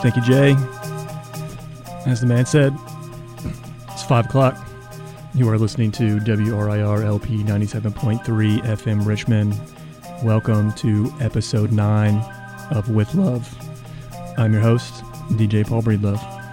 Thank you, Jay. As the man said, it's 5 o'clock. You are listening to WRIR LP 97.3 FM Richmond. Welcome to episode 9 of With Love. I'm your host, DJ Paul Breedlove.